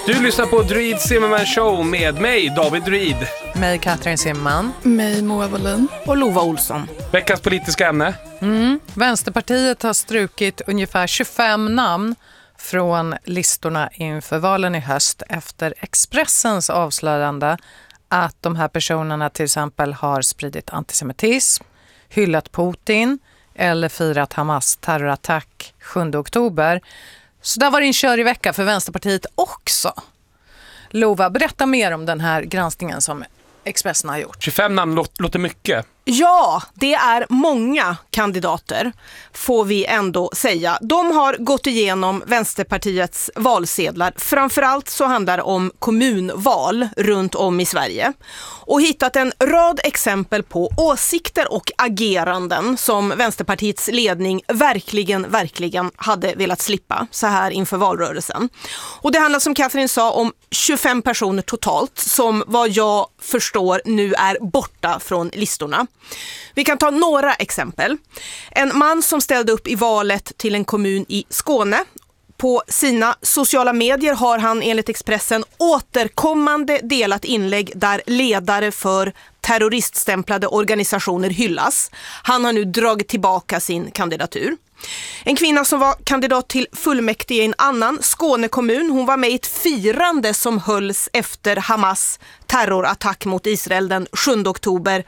Du lyssnar på Druid Zimmerman Show med mig, David Druid. Mig, Katrin Zimmerman. Mig, Moa Wallin. Och Lova Olsson. Veckans politiska ämne. Vänsterpartiet har strukit ungefär 25 namn från listorna inför valen i höst efter Expressens avslöjande att de här personerna till exempel har spridit antisemitism, hyllat Putin eller firat Hamas terrorattack 7 oktober. Så där var det en körig vecka för Vänsterpartiet också. Lova, berätta mer om den här granskningen som Expressen har gjort. 25 namn låter mycket. Ja, det är många kandidater, får vi ändå säga. De har gått igenom Vänsterpartiets valsedlar. Framförallt så handlar det om kommunval runt om i Sverige. Och hittat en rad exempel på åsikter och ageranden som Vänsterpartiets ledning verkligen hade velat slippa så här inför valrörelsen. Och det handlar, som Katrin sa, om 25 personer totalt som vad jag förstår nu är borta från listorna. Vi kan ta några exempel. En man som ställde upp i valet till en kommun i Skåne. På sina sociala medier har han enligt Expressen återkommande delat inlägg där ledare för terroriststämplade organisationer hyllas. Han har nu dragit tillbaka sin kandidatur. En kvinna som var kandidat till fullmäktige i en annan Skånekommun, hon var med i ett firande som hölls efter Hamas terrorattack mot Israel den 7 oktober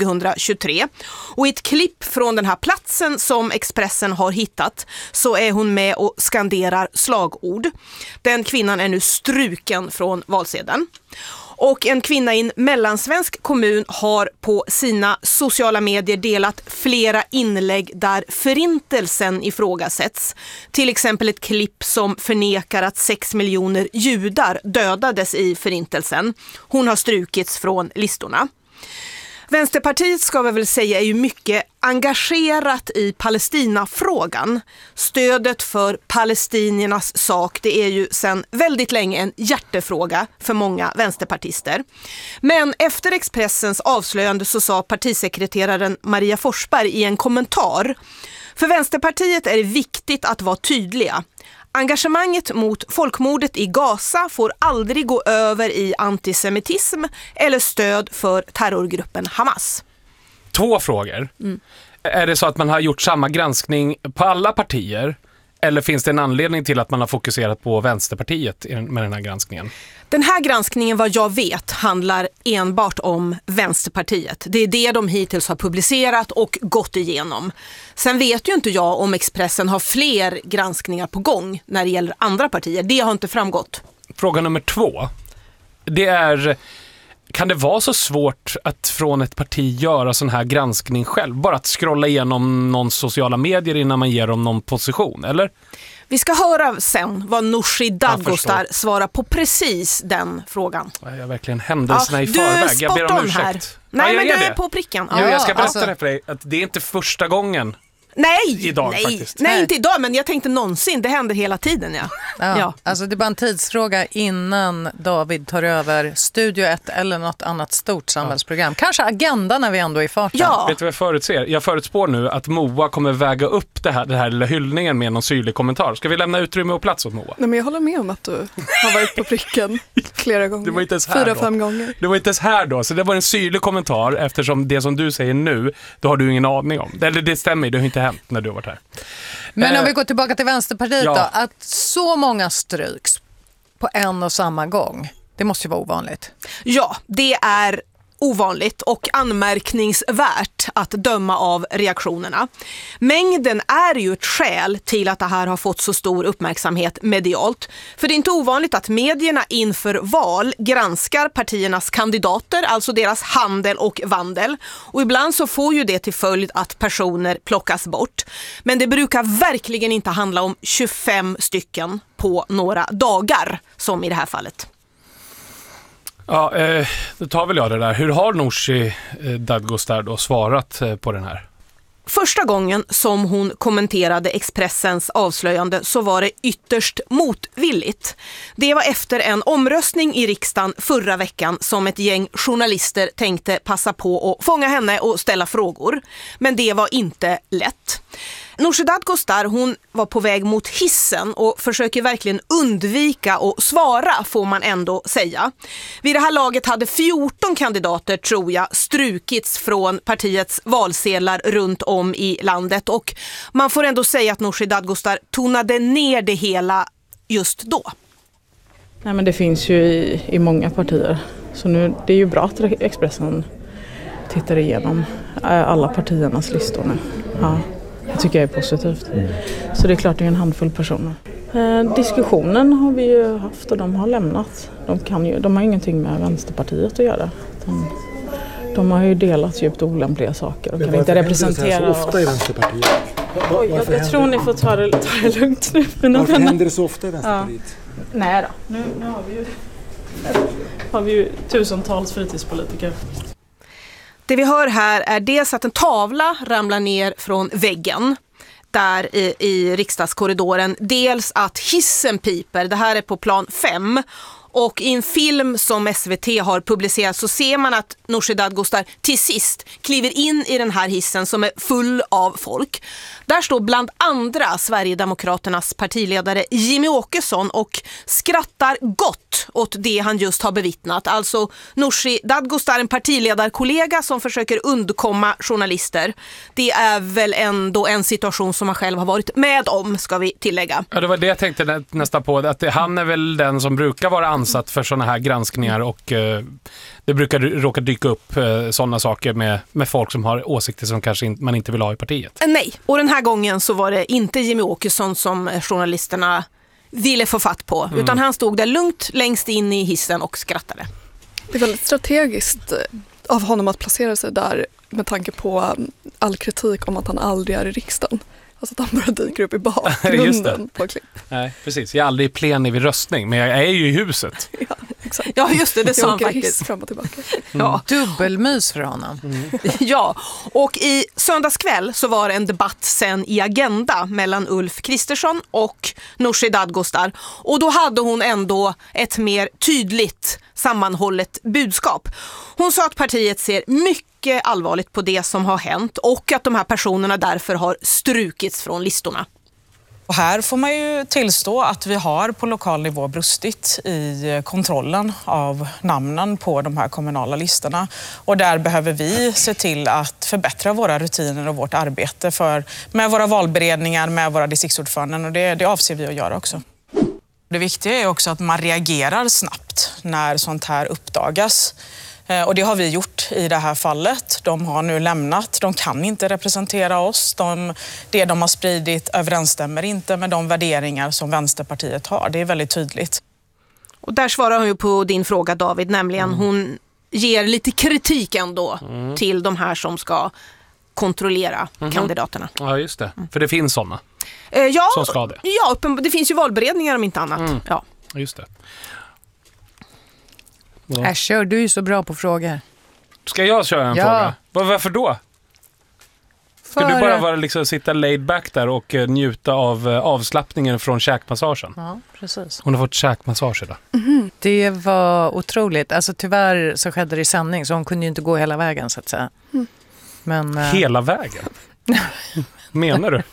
2023. Och i ett klipp från den här platsen som Expressen har hittat så är hon med och skanderar slagord. Den kvinnan är nu struken från valsedeln. Och en kvinna i en mellansvensk kommun har på sina sociala medier delat flera inlägg där förintelsen ifrågasätts. Till exempel ett klipp som förnekar att 6 miljoner judar dödades i förintelsen. Hon har strukits från listorna. Vänsterpartiet, ska vi väl säga, är ju mycket engagerat i Palestinafrågan. Stödet för palestiniernas sak, det är ju sedan väldigt länge en hjärtefråga för många vänsterpartister. Men efter Expressens avslöjande så sa partisekreteraren Maria Forsberg i en kommentar: för Vänsterpartiet är det viktigt att vara tydliga. Engagemanget mot folkmordet i Gaza får aldrig gå över i antisemitism eller stöd för terrorgruppen Hamas. 2 frågor. Är det så att man har gjort samma granskning på alla partier? Eller finns det en anledning till att man har fokuserat på Vänsterpartiet med den här granskningen? Den här granskningen, vad jag vet, handlar enbart om Vänsterpartiet. Det är det de hittills har publicerat och gått igenom. Sen vet ju inte jag om Expressen har fler granskningar på gång när det gäller andra partier. Det har inte framgått. Fråga nummer 2. Det är: kan det vara så svårt att från ett parti göra sån här granskning själv? Bara att scrolla igenom någon sociala medier innan man ger dem någon position, eller? Vi ska höra sen vad Nooshi Dadgostar svarar på precis den frågan. Jag är verkligen händelserna i förväg. Jag ber om ursäkt. Här. Nej, men du är på pricken. Jo, jag ska berätta det för dig att det är inte första gången. Nej, idag, faktiskt. Nej, inte idag, men jag tänkte någonsin. Det händer hela tiden, ja. Alltså det är bara en tidsfråga innan David tar över Studio 1 eller något annat stort samhällsprogram. Kanske Agenda när vi ändå är i farten. Ja. Vet du vad jag förutser? Jag förutspår nu att Moa kommer väga upp den här lilla hyllningen med någon syrlig kommentar. Ska vi lämna utrymme och plats åt Moa? Nej, men jag håller med om att du har varit på pricken flera gånger. Du var inte ens här 4-5 gånger. Du var inte ens här då, så det var en syrlig kommentar eftersom det som du säger nu, då har du ingen aning om. Eller det stämmer, det har inte hänt när du har varit här. Men om vi går tillbaka till Vänsterpartiet ja. då, att så många stryks på en och samma gång, det måste ju vara ovanligt. Ja, det är ovanligt och anmärkningsvärt att döma av reaktionerna. Mängden är ju ett skäl till att det här har fått så stor uppmärksamhet medialt. För det är inte ovanligt att medierna inför val granskar partiernas kandidater, alltså deras handel och vandel. Och ibland så får ju det till följd att personer plockas bort. Men det brukar verkligen inte handla om 25 stycken på några dagar, som i det här fallet. Ja, då tar väl jag det där. Hur har Nooshi Dadgostar då svarat på den här? Första gången som hon kommenterade Expressens avslöjande så var det ytterst motvilligt. Det var efter en omröstning i riksdagen förra veckan som ett gäng journalister tänkte passa på att fånga henne och ställa frågor. Men det var inte lätt. Nooshi Dadgostar, hon var på väg mot hissen och försöker verkligen undvika att svara, får man ändå säga. Vid det här laget hade 14 kandidater, tror jag, strukits från partiets valsedlar runt om i landet, och man får ändå säga att Nooshi Dadgostar tonade ner det hela just då. Nej, men det finns ju i många partier, så nu, det är ju bra att Expressen tittar igenom alla partiernas listor nu. Ja. Det tycker jag är positivt. Så det är klart det är en handfull personer. Diskussionen har vi ju haft och de har lämnat. De har ingenting med Vänsterpartiet att göra. De har ju delat djupt olämpliga saker och kan inte representera. Så ofta i Vänsterpartiet? Jag tror ni får ta det lugnt nu. Varför händer det så ofta i Vänsterpartiet? Ja. Nej då, nu har vi ju tusentals fritidspolitiker. Det vi hör här är dels att en tavla ramlar ner från väggen där i riksdagskorridoren. Dels att hissen piper. Det här är på plan 5. Och i en film som SVT har publicerat så ser man att Nooshi Dadgostar till sist kliver in i den här hissen som är full av folk. Där står bland andra Sverigedemokraternas partiledare Jimmie Åkesson och skrattar gott åt det han just har bevittnat. Alltså Nooshi Dadgostar, en partiledarkollega som försöker undkomma journalister. Det är väl ändå en situation som han själv har varit med om, ska vi tillägga. Ja, det var det jag tänkte nästan på. Att han är väl den som brukar vara ansatt för sådana här granskningar, och det brukar råka dyka upp sådana saker med folk som har åsikter som kanske man inte vill ha i partiet. Nej, och den här gången så var det inte Jimmie Åkesson som journalisterna ville få fatt på, utan han stod där lugnt längst in i hissen och skrattade. Det är väldigt strategiskt av honom att placera sig där med tanke på all kritik om att han aldrig är i riksdagen. Alltså att han bara dyker upp i bakgrunden på klipp. Nej, precis. Jag är aldrig plenig vid röstning, men jag är ju i huset. Ja, exakt. Ja, just det sa han faktiskt. Hiss fram och tillbaka. Ja. Dubbelmys för honom. Ja, och i söndagskväll så var det en debatt sen i Agenda mellan Ulf Kristersson och Nooshi Dadgostar. Och då hade hon ändå ett mer tydligt sammanhållet budskap. Hon sa att partiet ser mycket allvarligt på det som har hänt och att de här personerna därför har strukits från listorna. Och här får man ju tillstå att vi har på lokal nivå brustit i kontrollen av namnen på de här kommunala listorna. Och där behöver vi se till att förbättra våra rutiner och vårt arbete med våra valberedningar, med våra distriktsordföranden, och det avser vi att göra också. Det viktiga är också att man reagerar snabbt när sånt här uppdagas. Och det har vi gjort i det här fallet. De har nu lämnat, de kan inte representera oss. Det de har spridit överensstämmer inte med de värderingar som Vänsterpartiet har. Det är väldigt tydligt. Och där svarar hon ju på din fråga, David, nämligen hon ger lite kritik ändå till de här som ska kontrollera kandidaterna. Ja, just det. För det finns sådana som ska det. Ja, det finns ju valberedningar om inte annat. Ja. Just det. Kör, du är ju så bra på frågor. Ska jag köra en fråga? Varför då? Ska du bara sitta laid back där och njuta av avslappningen från käkmassagen? Ja, precis. Hon har fått käkmassage idag. Det var otroligt. Alltså tyvärr så skedde det i sändning, så hon kunde ju inte gå hela vägen så att säga. Men, hela vägen? Menar du?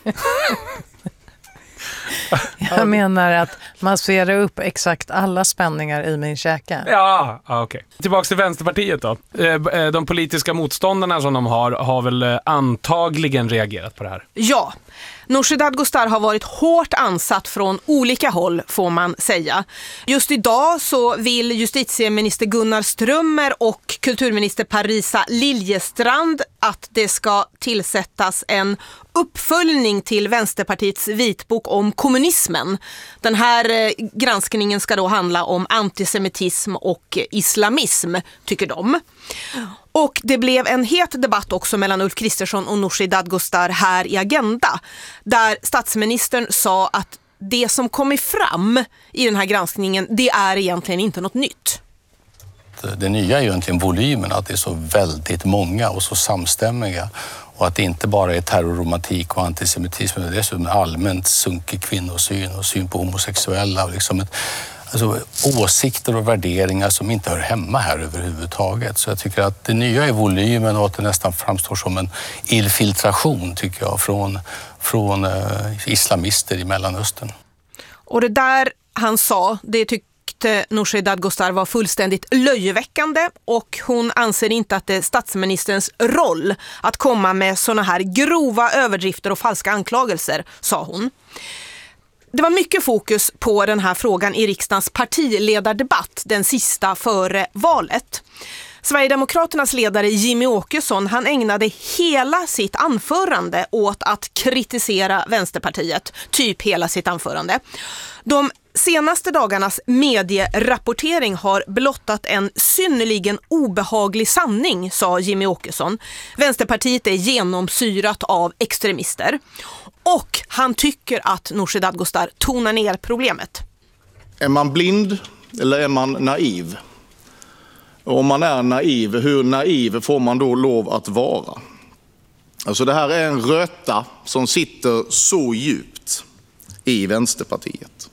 Jag menar att massera upp exakt alla spänningar i min käke. Ja, okej. Tillbaka till Vänsterpartiet då. De politiska motståndarna som de har väl antagligen reagerat på det här? Ja. Nooshi Dadgostar har varit hårt ansatt från olika håll, får man säga. Just idag så vill justitieminister Gunnar Strömmer och kulturminister Parisa Liljestrand att det ska tillsättas en uppföljning till Vänsterpartiets vitbok om kommunismen. Den här granskningen ska då handla om antisemitism och islamism, tycker de. Och det blev en het debatt också mellan Ulf Kristersson och Nooshi Dadgostar här i Agenda, där statsministern sa att det som kommer fram i den här granskningen, det är egentligen inte något nytt. Det nya är ju egentligen volymen, att det är så väldigt många och så samstämmiga, och att det inte bara är terrorromantik och antisemitism, utan det är dessutom allmänt sunkig kvinnosyn och syn på homosexuella och alltså, åsikter och värderingar som inte hör hemma här överhuvudtaget. Så jag tycker att det nya är volymen och att det nästan framstår som en infiltration, tycker jag, från islamister i Mellanöstern. Och det där han sa, det tyckte Nooshi Dadgostar var fullständigt löjeväckande, och hon anser inte att det är statsministerns roll att komma med såna här grova överdrifter och falska anklagelser, sa hon. Det var mycket fokus på den här frågan i riksdagens partiledardebatt, den sista före valet. Sverigedemokraternas ledare Jimmie Åkesson, han ägnade hela sitt anförande åt att kritisera Vänsterpartiet, typ hela sitt anförande. De senaste dagarnas medierapportering har blottat en synnerligen obehaglig sanning, sa Jimmie Åkesson. Vänsterpartiet är genomsyrat av extremister. Och han tycker att Nooshi Dadgostar tonar ner problemet. Är man blind eller är man naiv? Och om man är naiv, hur naiv får man då lov att vara? Alltså det här är en röta som sitter så djupt i Vänsterpartiet.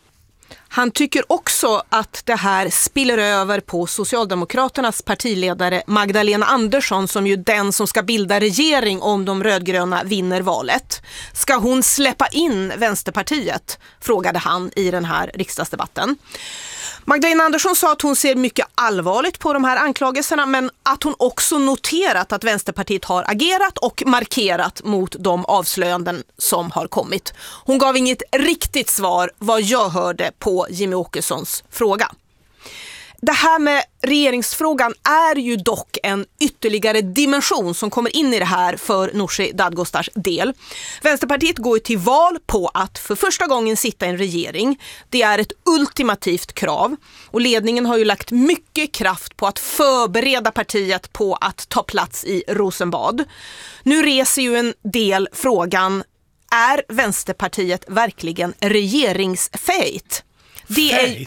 Han tycker också att det här spiller över på Socialdemokraternas partiledare Magdalena Andersson, som ju den som ska bilda regering om de rödgröna vinner valet. Ska hon släppa in Vänsterpartiet? Frågade han i den här riksdagsdebatten. Magdalena Andersson sa att hon ser mycket allvarligt på de här anklagelserna, men att hon också noterat att Vänsterpartiet har agerat och markerat mot de avslöjanden som har kommit. Hon gav inget riktigt svar vad jag hörde på Jimmie Åkessons fråga. Det här med regeringsfrågan är ju dock en ytterligare dimension som kommer in i det här för Nooshi Dadgostars del. Vänsterpartiet går till val på att för första gången sitta i en regering. Det är ett ultimativt krav, och ledningen har ju lagt mycket kraft på att förbereda partiet på att ta plats i Rosenbad. Nu reser ju en del frågan: är Vänsterpartiet verkligen regeringsfähigt? Det är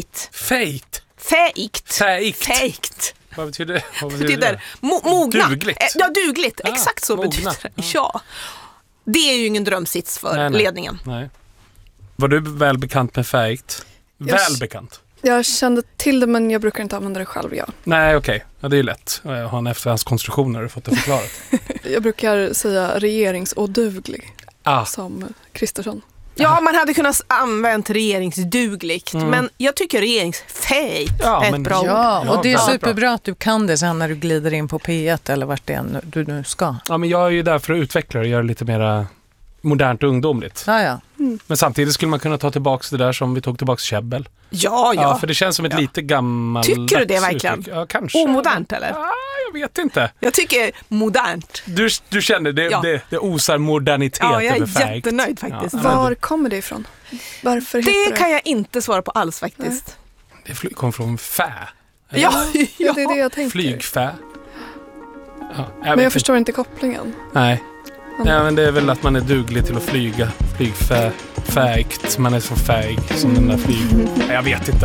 Fate. Fäkt. Vad betyder det? Vad betyder det? Mogna. Dugligt. Ja, dugligt. Exakt så mogna. betyder det. Ja. Det är ju ingen drömsits för ledningen. Nej. Var du väl bekant med fäkt? Väl bekant? Jag kände till det, men jag brukar inte använda det själv. Nej, okej. Ja, det är ju lätt. Jag har en efterhandskonstruktion när du fått det förklarat. Jag brukar säga regeringsoduglig, som Kristersson. Ja, man hade kunnat använda regeringsdugligt, men jag tycker regeringsfäkt är ett bra ord. Ja, och det är superbra att du kan det sen när du glider in på P1 eller vart det är du nu ska. Ja, men jag är ju där för att utveckla det och göra det lite mer modernt och ungdomligt. Ja. Men samtidigt skulle man kunna ta tillbaka det där som vi tog tillbaka käbbel. Ja. För det känns som ett lite gammalt. Tycker du det verkligen? Ja, kanske. Omodernt eller? Ja, jag vet inte. Jag tycker modernt. Du känner det osar modernitet över fäkt. Ja, jag är jättenöjd faktiskt. Ja. Var kommer det ifrån? Varför heter det? Det kan jag inte svara på alls faktiskt. Det kommer från fä. Ja, det är det jag tänker. Flygfä. Ja, men jag förstår inte kopplingen. Nej. Ja, men det är väl att man är duglig till att flyga. Flygfäkt. Man är så fäg som den där flyg. Jag vet inte.